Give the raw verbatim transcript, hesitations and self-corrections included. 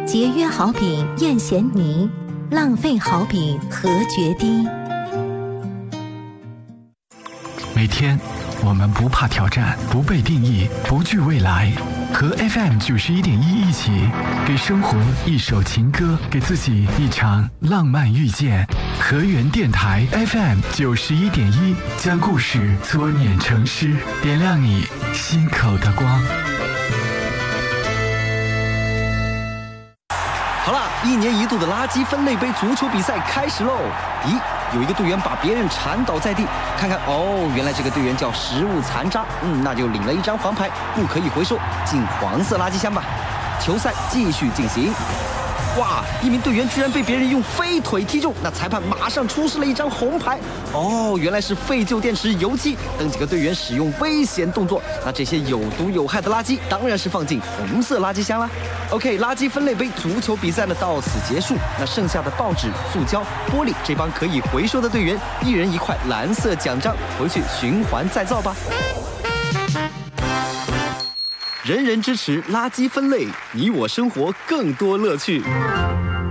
节约好比验咸泥，浪费好比和决堤。 每天我们不怕挑战，不被定义，不惧未来，和 F M 九十一点一一起，给生活一首情歌，给自己一场浪漫遇见。河源电台 F M 九十一点一，将故事搓捻成诗，点亮你心口的光。 好了，一年一度的垃圾分类杯足球比赛开始喽！咦，有一个队员把别人缠倒在地，看看哦，原来这个队员叫食物残渣，嗯，那就领了一张黄牌，不可以回收，进黄色垃圾箱吧。球赛继续进行。哇！一名队员居然被别人用飞腿踢中，那裁判马上出示了一张红牌。哦，原来是废旧电池、油漆等几个队员使用危险动作。那这些有毒有害的垃圾当然是放进红色垃圾箱啦。OK， 垃圾分类杯足球比赛呢到此结束。那剩下的报纸、塑胶、玻璃，这帮可以回收的队员，一人一块蓝色奖章，回去循环再造吧。人人支持垃圾分类，你我生活更多乐趣。